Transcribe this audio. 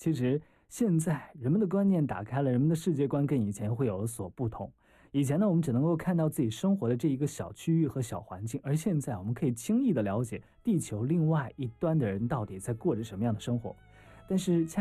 其实现在人们的观念打开了，人们的世界观跟以前会有所不同。以前呢，我们只能够看到自己生活的这一个小区域和小环境，而现在我们可以轻易的了解地球另外一端的人到底在过着什么样的生活。但是